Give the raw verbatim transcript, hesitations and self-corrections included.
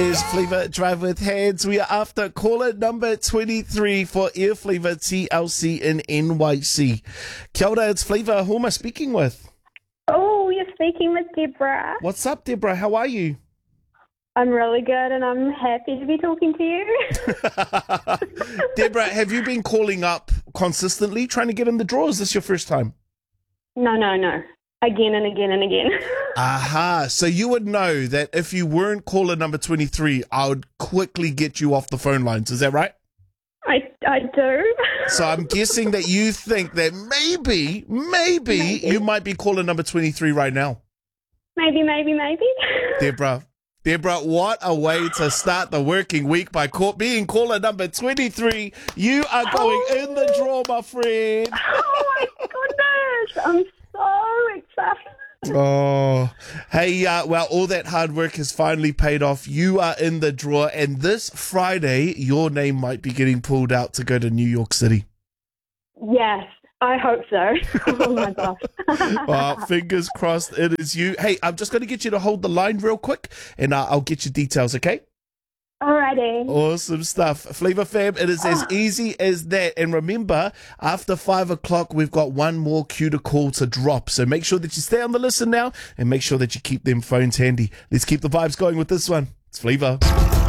Is Flavour Drive with Hands. We are after caller number twenty-three for Air Flavour T L C in N Y C. Kia ora, it's Flavour. Who am I speaking with? Oh, you're speaking with Deborah. What's up, Deborah? How are you? I'm really good and I'm happy to be talking to you. Deborah, have you been calling up consistently trying to get in the draw? Is this your first time? No, no, no. Again and again and again. Aha. So you would know that if you weren't caller number twenty-three, I would quickly get you off the phone lines. Is that right? I, I do. So I'm guessing that you think that maybe, maybe, Maybe. you might be caller number twenty-three right now. Maybe, maybe, maybe. Deborah, Deborah, what a way to start the working week by call, being caller number twenty-three. You are going Oh. in the draw, my friend. Oh my goodness. I'm so excited. Oh, hey, uh, well, all that hard work has finally paid off. You are in the draw, and this Friday, your name might be getting pulled out to go to New York City. Yes, I hope so. Oh my gosh. Well, fingers crossed it is you. Hey, I'm just going to get you to hold the line real quick, and uh, I'll get your details, okay? Alrighty. Awesome stuff. Flavour fam, it is as easy as that. And remember, after five o'clock, we've got one more cue to call to drop. So make sure that you stay on the listen now and make sure that you keep them phones handy. Let's keep the vibes going with this one. It's Flavour.